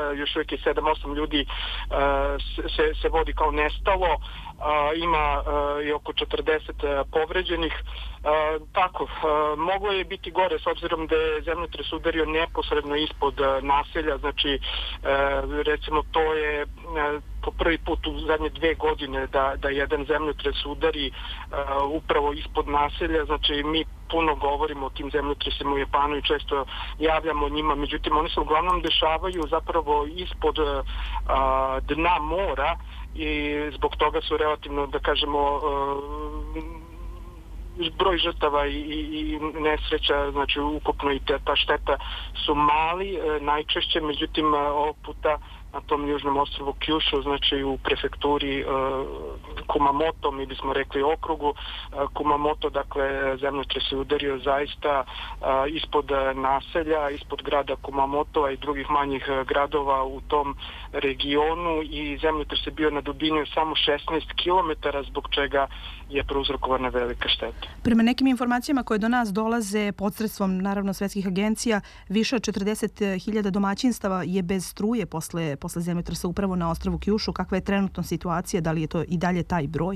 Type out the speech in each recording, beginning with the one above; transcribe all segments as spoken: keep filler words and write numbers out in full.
još uvijek je sedam osam ljudi se, se vodi kao nestalo, ima i oko četrdeset povređenih. Tako, moglo je biti gore s obzirom da je zemljotres udario neposredno ispod naselja, znači recimo to je po prvi put u zadnje dve godine da, da jedan zemljotres udari uh, upravo ispod naselja, znači mi puno govorimo o tim zemljotresima u Japanu i često javljamo o njima, međutim oni se uglavnom dešavaju zapravo ispod uh, dna mora i zbog toga su relativno, da kažemo, uh, broj žrtava i, i, i nesreća, znači ukupno i ta šteta su mali e, najčešće, međutim ovog puta na tom južnom ostrvu Kyushu, znači u prefekturi e, Kumamoto, mi bismo rekli okrugu e, Kumamoto, dakle zemljotres je udario zaista e, ispod naselja, ispod grada Kumamoto i drugih manjih gradova u tom regionu i zemljotres je bio na dubini samo šesnaest kilometara, zbog čega je prouzrokovana velika šteta. Prema nekim informacijama koje do nas dolaze podsredstvom naravno svetskih agencija, više od četrdeset hiljada domaćinstava je bez struje posle, posle zemljotresa upravo na ostrvu Kyushu. Kakva je trenutno situacija? Da li je to i dalje taj broj?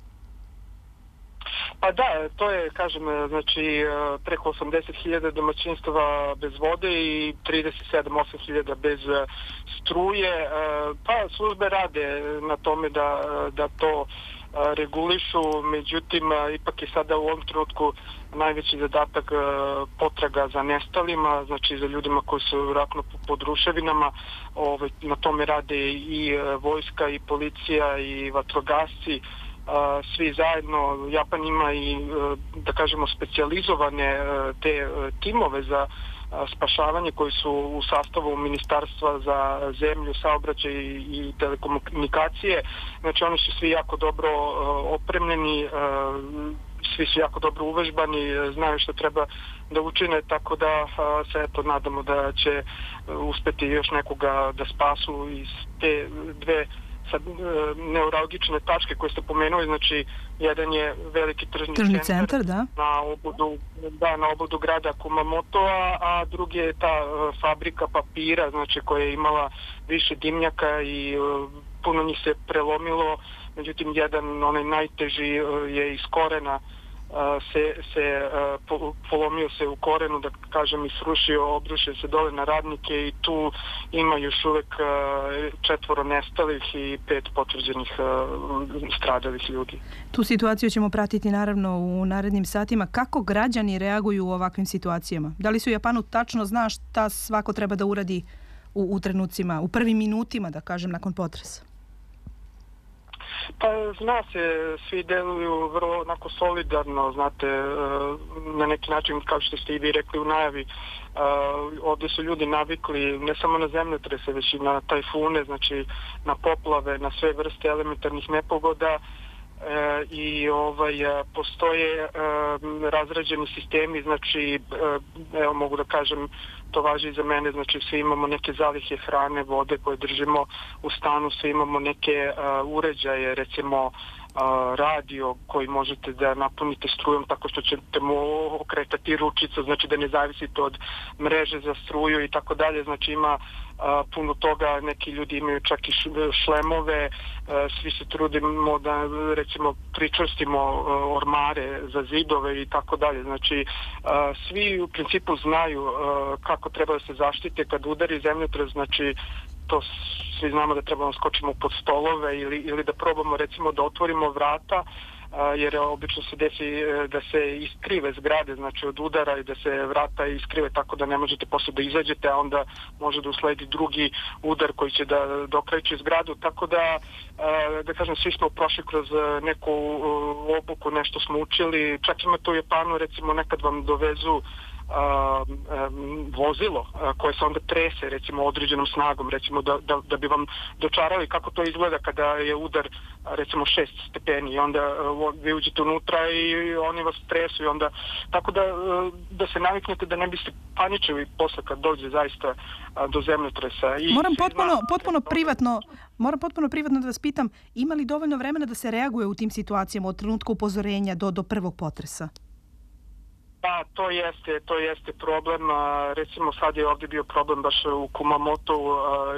Pa da, to je, kažem, znači preko osamdeset hiljada domaćinstava bez vode i trideset sedam do osam hiljada bez struje. Pa službe rade na tome da, da to regulišu, međutim ipak je sada u ovom trenutku najveći zadatak potraga za nestalima, znači za ljudima koji su vjerojatno pod ruševinama. Ove, na tome rade i vojska i policija i vatrogasci, svi zajedno. Japan ima i, da kažemo, specijalizovane te timove za spašavanje koji su u sastavu Ministarstva za zemlju, saobraćaj i telekomunikacije. Znači oni su svi jako dobro opremljeni, svi su jako dobro uvežbani, znaju što treba da učine, tako da se eto nadamo da će uspeti još nekoga da spasu iz te dve sad neuralgične tačke koje ste pomenuli, znači jedan je veliki tržni, tržni centar, centar da. Na obodu, da, na obodu grada Kumamoto, a, a drugi je ta uh, fabrika papira, znači koja je imala više dimnjaka i uh, puno njih se prelomilo, međutim jedan, onaj najteži uh, je iz korena se, se uh, polomio se u korenu, da kažem, i srušio, obrušio se dole na radnike i tu ima još uvek uh, četvoro nestalih i pet potvrđenih uh, stradalih ljudi. Tu situaciju ćemo pratiti naravno u narednim satima. Kako građani reaguju u ovakvim situacijama? Da li se u Japanu tačno zna šta svako treba da uradi u, u trenucima, u prvim minutima, da kažem, nakon potresa? Pa zna se, svi deluju vrlo onako solidarno, znate, na neki način, kao što ste i vi rekli u najavi, ovdje su ljudi navikli ne samo na zemljotrese, već i na tajfune, znači na poplave, na sve vrste elementarnih nepogoda. E, i ovaj postoje e, razrađeni sistemi, znači e, evo mogu da kažem, to važi i za mene, znači svi imamo neke zalihe hrane, vode koje držimo u stanu, svi imamo neke e, uređaje, recimo radio koji možete da napunite strujom tako što ćete mu okretati ručicu, znači da ne zavisite od mreže za struju i tako dalje, znači ima a, puno toga, neki ljudi imaju čak i šlemove, a, svi se trudimo da recimo pričvrstimo a, ormare za zidove i tako dalje, znači a, svi u principu znaju a, kako treba da se zaštite kad udari zemljotres, znači to svi znamo da trebamo skočimo pod stolove ili, ili da probamo recimo da otvorimo vrata, a, jer obično se desi da se iskrive zgrade, znači od udara i da se vrata iskrive tako da ne možete posle da izađete, a onda može da usledi drugi udar koji će da dokreće zgradu, tako da a, da kažem, svi smo prošli kroz neku obuku, nešto smo učili, čak ima to u Japanu, recimo nekad vam dovezu Uh, um, vozilo uh, koje se onda trese recimo određenom snagom, recimo da, da, da bi vam dočarali kako to izgleda kada je udar recimo šest stepeni i onda uh, vi uđete unutra i oni vas tresu i onda tako da, uh, da se naviknete da ne biste paničili posle kad dođe zaista uh, do zemljotresa. I moram potpuno, zna, potpuno privatno moram potpuno privatno da vas pitam, ima li dovoljno vremena da se reaguje u tim situacijama od trenutka upozorenja do, do prvog potresa? Pa to jeste, to jeste problem. Recimo sad je ovdje bio problem baš u Kumamotu,